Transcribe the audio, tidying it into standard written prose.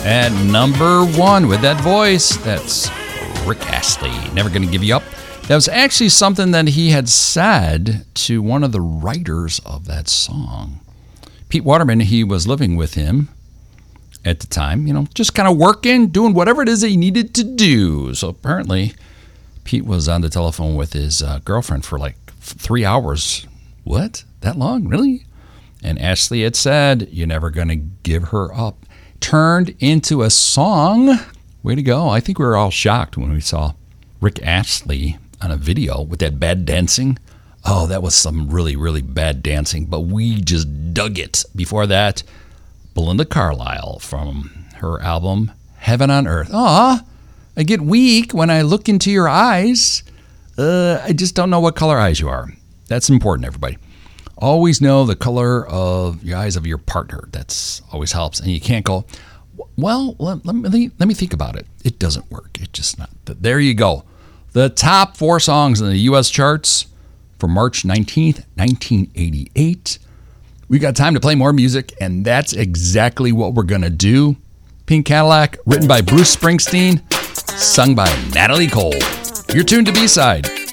At number 1 with that voice, that's Rick Astley, Never Gonna Give You Up. That was actually something that he had said to one of the writers of that song. Pete Waterman, he was living with him at the time, just kind of working, doing whatever it is that he needed to do. So apparently, Pete was on the telephone with his girlfriend for like 3 hours. What? That long? Really? And Ashley had said, "You're never going to give her up." Turned into a song. Way to go. I think we were all shocked when we saw Rick Astley on a video with that bad dancing. Oh, that was some really, really bad dancing, but we just dug it. Before that, Belinda Carlisle from her album Heaven on Earth. Aw, I get weak when I look into your eyes. I just don't know what color eyes you are. That's important, everybody. Always know the color of your eyes of your partner. That's always helps. And you can't go, well, let me think about it. It doesn't work. It's just not. There you go. The top 4 songs in the U.S. charts for March 19th, 1988. We got time to play more music, and that's exactly what we're going to do. Pink Cadillac, written by Bruce Springsteen, sung by Natalie Cole. You're tuned to B-Side.